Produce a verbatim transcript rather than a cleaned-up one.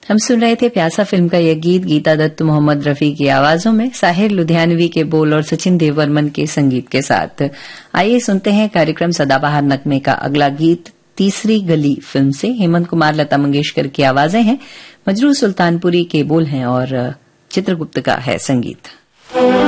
हम सुन रहे थे प्यासा फिल्म का यह गीत गीता दत्त मोहम्मद रफी की आवाजों में, साहिर लुधियानवी के बोल और सचिन देववर्मन के संगीत के साथ। आइए सुनते हैं कार्यक्रम सदाबहार नगमे का अगला गीत तीसरी गली फिल्म से। हेमंत कुमार, लता मंगेशकर की आवाजें हैं, मजरू सुल्तानपुरी के बोल हैं और चित्रगुप्त का है संगीत।